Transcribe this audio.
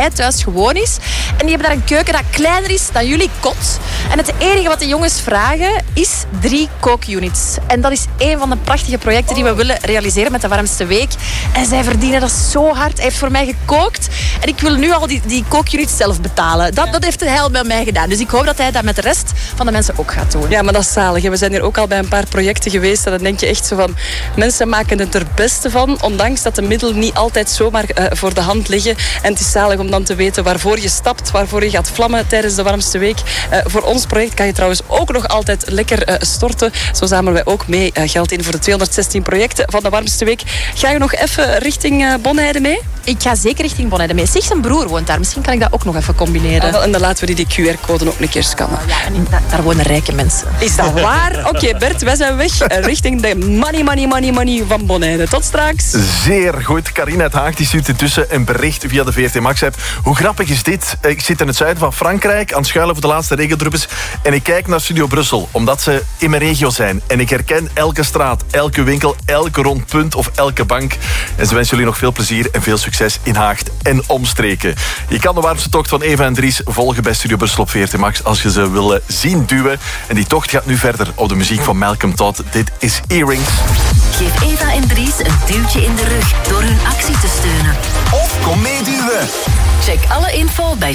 thuis gewoon is. En die hebben daar een keuken dat kleiner is dan jullie kot. En het enige wat de jongens vragen is 3 kookunits. En dat is een van de prachtige projecten die we willen realiseren met de Warmste Week. En zij verdienen dat zo hard. Hij heeft voor mij gekookt. En ik wil nu al die kookunits zelf betalen. Dat heeft hij al bij mij gedaan. Dus ik hoop dat hij dat met de rest van de mensen ook gaat doen. Ja, maar dat is zalig. We zijn hier ook al bij een paar projecten geweest. En dan denk je echt zo van... Mensen maken het er beste van. Ondanks dat de middelen niet altijd zomaar voor de hand liggen. En het is zalig om dan te weten waarvoor je stapt. Waarvoor je gaat vlammen tijdens de Warmste Week. Voor ons project kan je trouwens ook nog altijd lekker storten. Zo zamelen wij ook mee geld in voor de 216 projecten van de Warmste Week. Ga je nog even richting Bonheide mee? Ik ga zeker richting Bonheide mee. Zeg, zijn broer woont daar. Misschien kan ik dat ook nog even combineren. En dan laten we die QR-code ook een keer scannen. Ja, en daar wonen rijke mensen. Is dat waar? Oké, Bert, wij zijn weg richting de money van Bonheide. Tot straks. Zeer goed. Carine uit Haag die stuurt intussen een bericht via de VRT Max-app. Hoe grappig is dit? Ik zit in het zuiden van Frankrijk aan het schuilen voor de laatste regendruppels en ik kijk naar Studio Brussel, omdat ze in mijn regio zijn. En ik herken elke straat, elke winkel, elke rond punt of elke bank. En ze wensen jullie nog veel plezier en veel succes in Haag en omstreken. Je kan de warmste tocht van Eva en Dries volgen bij Studio Brussel op VRT Max als je ze wil zien duwen. En die tocht gaat nu verder op de muziek van Malcolm Todd. Dit is Earrings. Geef Eva en Dries een duwtje in de rug door hun actie te steunen. Of kom meeduwen. Check alle info bij